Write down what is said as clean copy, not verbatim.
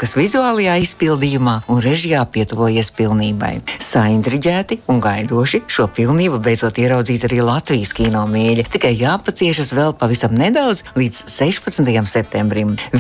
kas vizuālajā izpildījumā un režijā pietuvojies pilnībai. Saintriģēti un gaidoši šo pilnību beidzot ieraudzīt arī Latvijas kino mīļi, tikai jāpaciešas vēl pavisam nedaudz līdz 16. septembrim.